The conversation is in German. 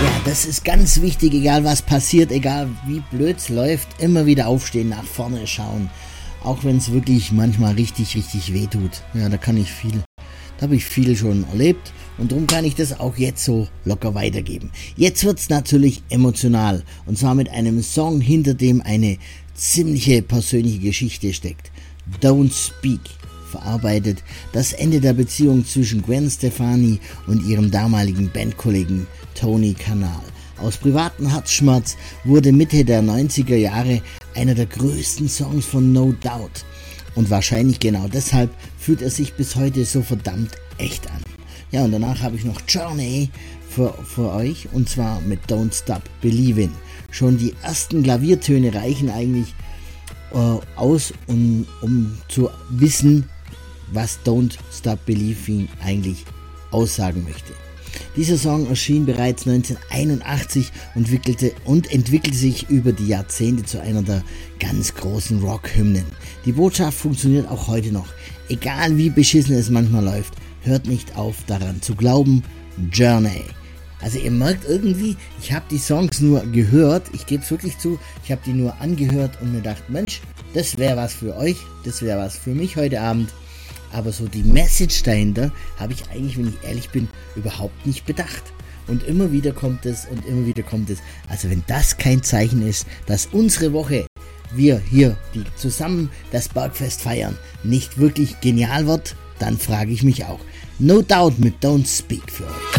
Ja, das ist ganz wichtig, egal was passiert, egal wie blöd es läuft, immer wieder aufstehen, nach vorne schauen. Auch wenn es wirklich manchmal richtig weh tut. Ja, da habe ich viel schon erlebt und darum kann ich das auch jetzt so locker weitergeben. Jetzt wird's natürlich emotional und zwar mit einem Song, hinter dem eine ziemliche persönliche Geschichte steckt. Don't Speak verarbeitet das Ende der Beziehung zwischen Gwen Stefani und ihrem damaligen Bandkollegen Tony Kanal. Aus privatem Herzschmerz wurde Mitte der 90er Jahre einer der größten Songs von No Doubt. Und wahrscheinlich genau deshalb fühlt er sich bis heute so verdammt echt an. Ja, und danach habe ich noch Journey für euch und zwar mit Don't Stop Believin'. Schon die ersten Klaviertöne reichen eigentlich aus, um zu wissen, was Don't Stop Believin' eigentlich aussagen möchte. Dieser Song erschien bereits 1981 und entwickelte sich über die Jahrzehnte zu einer der ganz großen Rock-Hymnen. Die Botschaft funktioniert auch heute noch. Egal wie beschissen es manchmal läuft, hört nicht auf daran zu glauben. Journey. Also ihr merkt irgendwie, ich habe die Songs nur gehört, ich gebe es wirklich zu, ich habe die nur angehört und mir gedacht, Mensch, das wäre was für euch, das wäre was für mich heute Abend. Aber so die Message dahinter habe ich eigentlich, wenn ich ehrlich bin, überhaupt nicht bedacht. Und immer wieder kommt es und immer wieder kommt es. Also wenn das kein Zeichen ist, dass unsere Woche, wir hier, die zusammen das Bergfest feiern, nicht wirklich genial wird, dann frage ich mich auch. No Doubt mit Don't Speak für euch.